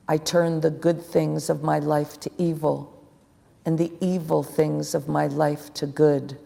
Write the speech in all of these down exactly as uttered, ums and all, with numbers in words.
I turn the good things of my life to evil, and the evil things of my life to good.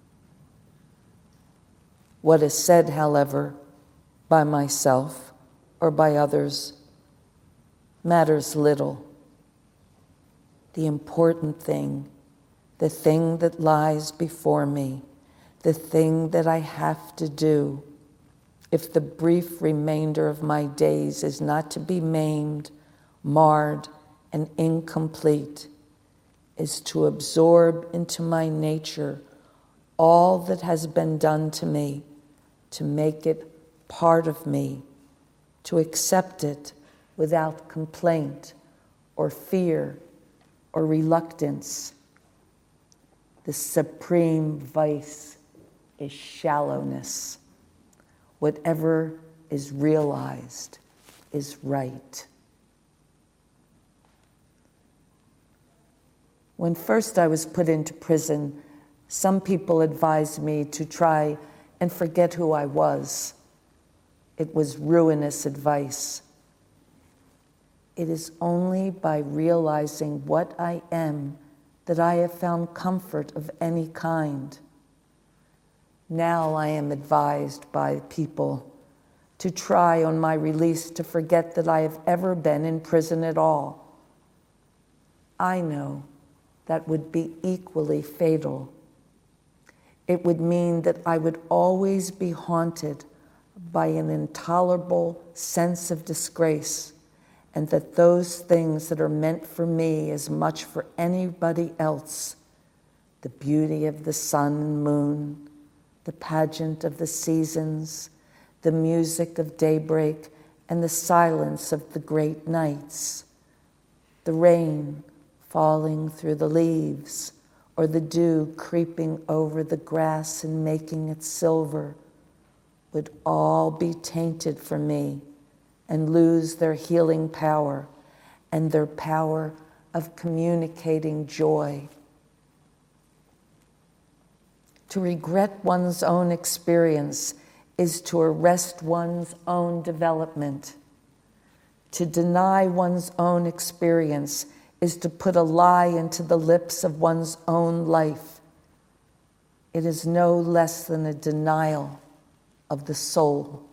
What is said, however, by myself or by others matters little. The important thing, the thing that lies before me, the thing that I have to do, if the brief remainder of my days is not to be maimed, marred, and incomplete, is to absorb into my nature all that has been done to me, to make it part of me, to accept it without complaint or fear or reluctance. The supreme vice is shallowness. Whatever is realized is right. When first I was put into prison, some people advised me to try and forget who I was. It was ruinous advice. It is only by realizing what I am that I have found comfort of any kind. Now I am advised by people to try on my release to forget that I have ever been in prison at all. I know that would be equally fatal. It would mean that I would always be haunted by an intolerable sense of disgrace, and that those things that are meant for me as much for anybody else, the beauty of the sun and moon, the pageant of the seasons, the music of daybreak, and the silence of the great nights, the rain falling through the leaves, or the dew creeping over the grass and making it silver, would all be tainted for me and lose their healing power and their power of communicating joy. To regret one's own experience is to arrest one's own development. To deny one's own experience is to put a lie into the lips of one's own life. It is no less than a denial of the soul.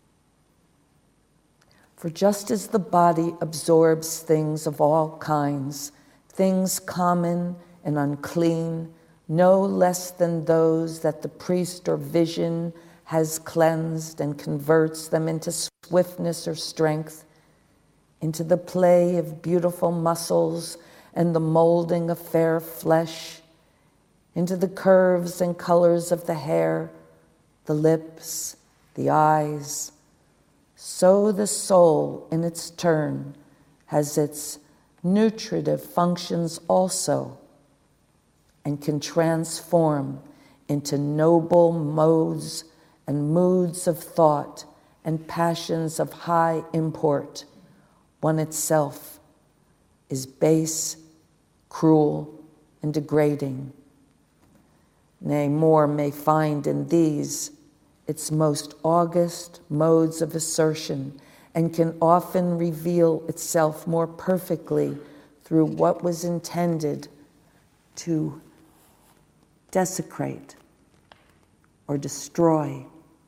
For just as the body absorbs things of all kinds, things common and unclean, no less than those that the priest or vision has cleansed and converts them into swiftness or strength, into the play of beautiful muscles and the molding of fair flesh, into the curves and colors of the hair, the lips, the eyes. So the soul, in its turn, has its nutritive functions also, and can transform into noble modes and moods of thought and passions of high import. One itself is base, cruel, and degrading. Nay, more may find in these its most august modes of assertion, and can often reveal itself more perfectly through what was intended to desecrate or destroy.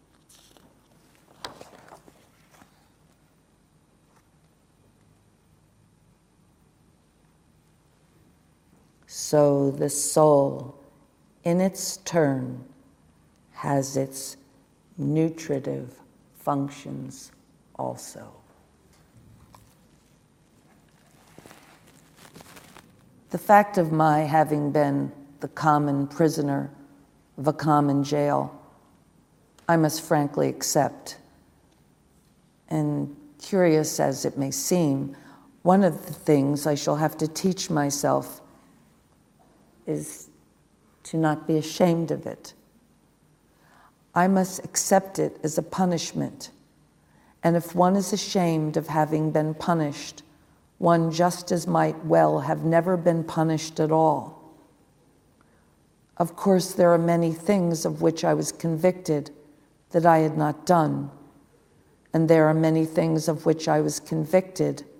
So the soul, in its turn, has its nutritive functions also. The fact of my having been the common prisoner of a common jail, I must frankly accept. And curious as it may seem, one of the things I shall have to teach myself is to not be ashamed of it. I must accept it as a punishment. And if one is ashamed of having been punished, one just as might well have never been punished at all. Of course, there are many things of which I was convicted that I had not done, and there are many things of which I was convicted